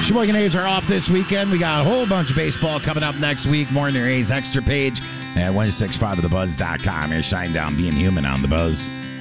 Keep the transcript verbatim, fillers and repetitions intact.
Sheboygan A's are off this weekend. We got a whole bunch of baseball coming up next week. More in your A's Extra page at one sixty-five of the buzz dot com. You're shining down being human on the Buzz.